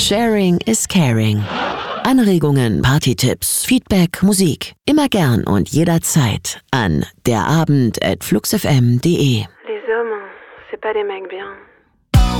Sharing is caring. Anregungen, Partytipps, Feedback, Musik. Immer gern und jederzeit an derabend@fluxfm.de. Les hommes, c'est pas des mecs bien.